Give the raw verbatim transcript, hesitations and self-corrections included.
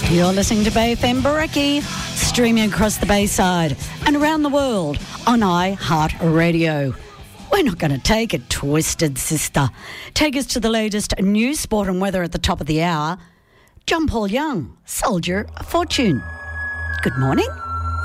You're listening to Bay F M Bareki, streaming across the Bayside and around the world on iHeartRadio. We're not going to take it twisted, sister. Take us to the latest news, sport and weather at the top of the hour. John Paul Young, Soldier of Fortune. Good morning.